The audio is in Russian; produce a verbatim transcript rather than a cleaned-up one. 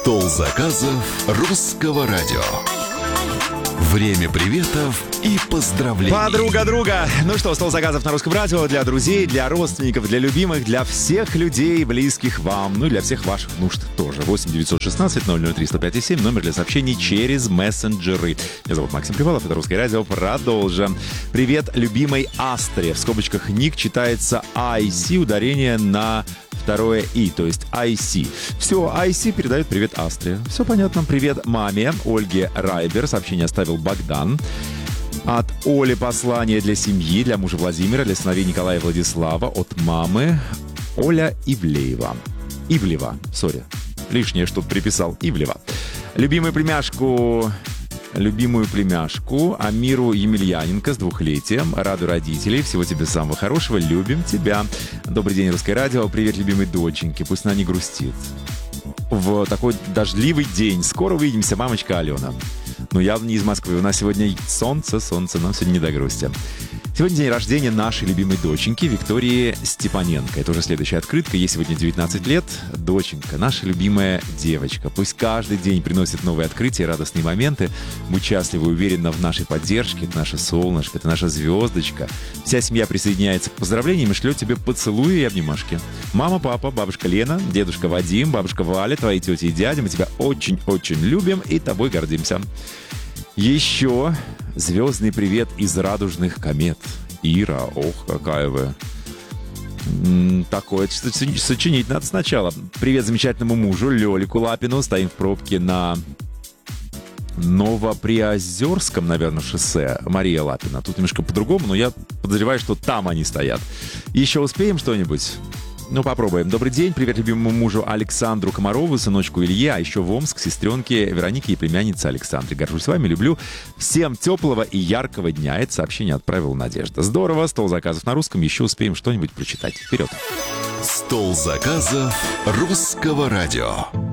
Стол заказов русского радио. Время приветов и поздравлений. Подруга друга. Ну что, стол заказов на русском радио для друзей, для родственников, для любимых, для всех людей, близких вам, ну и для всех ваших нужд тоже. восемь девятьсот шестнадцать ноль ноль три сто пять семь, номер для сообщений через мессенджеры. Меня зовут Максим Привалов, это русское радио. Продолжим. Привет любимой Астре. В скобочках ник читается ай си, ударение на второе «и», то есть ай си. Все, ай си передает привет Астре. Все понятно. Привет маме Ольге Райбер. Сообщение оставил Богдан. От Оли послание для семьи, для мужа Владимира, для сыновей Николая и Владислава. От мамы Оля Ивлеева. Ивлева, сори. Лишнее что-то приписал. Ивлева. Любимую племяшку... Любимую племяшку Амиру Емельяненко с двухлетием. Радуй родителей. Всего тебе самого хорошего. Любим тебя. Добрый день, русское радио. Привет любимой доченьке. Пусть она не грустит в такой дождливый день. Скоро увидимся, мамочка Алена. Но явно не из Москвы. У нас сегодня солнце, солнце. Нам сегодня не до грусти. Сегодня день рождения нашей любимой доченьки Виктории Степаненко. Это уже следующая открытка. Ей сегодня девятнадцать лет. Доченька, наша любимая девочка. Пусть каждый день приносит новые открытия, радостные моменты. Будь счастлива и уверена в нашей поддержке. Это наше солнышко, это наша звездочка. Вся семья присоединяется к поздравлениям и шлет тебе поцелуи и обнимашки. Мама, папа, бабушка Лена, дедушка Вадим, бабушка Валя, твои тети и дяди. Мы тебя очень-очень любим и тобой гордимся. Еще звездный привет из радужных комет. Ира, ох, какая вы. М-м, такое сочинить надо сначала. Привет замечательному мужу Лёлику Лапину. Стоим в пробке на Новоприозерском, наверное, шоссе. Мария Лапина. Тут немножко по-другому, но я подозреваю, что там они стоят. Еще успеем что-нибудь? Ну, попробуем. Добрый день. Привет любимому мужу Александру Комарову, сыночку Илье, а еще в Омск, сестренке Веронике и племяннице Александре. Горжусь вами, люблю. Всем теплого и яркого дня. Это сообщение отправила Надежда. Здорово. Стол заказов на русском. Еще успеем что-нибудь прочитать. Вперед. Стол заказов русского радио.